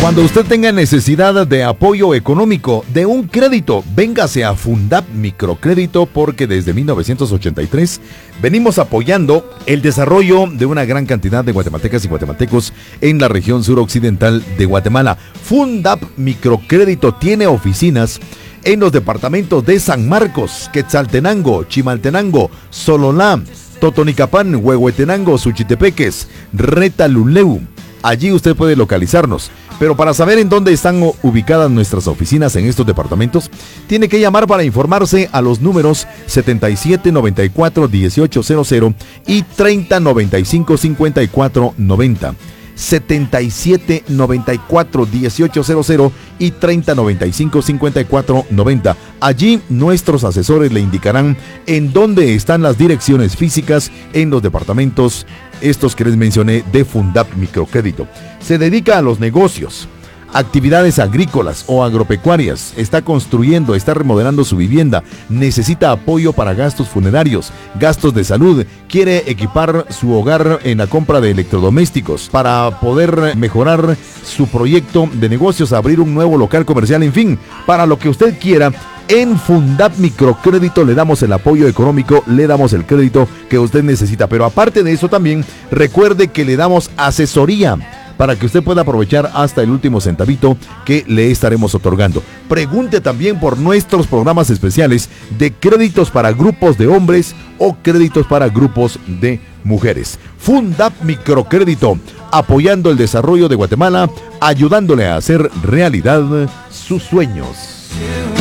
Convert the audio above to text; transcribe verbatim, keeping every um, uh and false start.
Cuando usted tenga necesidad de apoyo económico, de un crédito, véngase a Fundap Microcrédito, porque desde mil novecientos ochenta y tres venimos apoyando el desarrollo de una gran cantidad de guatemaltecas y guatemaltecos en la región suroccidental de Guatemala. Fundap Microcrédito tiene oficinas en los departamentos de San Marcos, Quetzaltenango, Chimaltenango, Sololá, Totonicapán, Huehuetenango, Suchitepeques, Retaluleu. Allí usted puede localizarnos, pero para saber en dónde están ubicadas nuestras oficinas en estos departamentos, tiene que llamar para informarse a los números setenta y siete noventa y cuatro dieciocho cero cero y treinta noventa y cinco cincuenta y cuatro noventa. setenta y siete noventa y cuatro dieciocho cero cero y treinta noventa y cinco cincuenta y cuatro noventa. Allí nuestros asesores le indicarán en dónde están las direcciones físicas en los departamentos estos que les mencioné de Fundap Microcrédito. Se dedica a los negocios, actividades agrícolas o agropecuarias, está construyendo, está remodelando su vivienda, necesita apoyo para gastos funerarios, gastos de salud, quiere equipar su hogar en la compra de electrodomésticos para poder mejorar su proyecto de negocios, abrir un nuevo local comercial, en fin, para lo que usted quiera. En Fundap Microcrédito le damos el apoyo económico, le damos el crédito que usted necesita, pero aparte de eso también recuerde que le damos asesoría para que usted pueda aprovechar hasta el último centavito que le estaremos otorgando. Pregunte también por nuestros programas especiales de créditos para grupos de hombres o créditos para grupos de mujeres. Fundap Microcrédito, apoyando el desarrollo de Guatemala, ayudándole a hacer realidad sus sueños.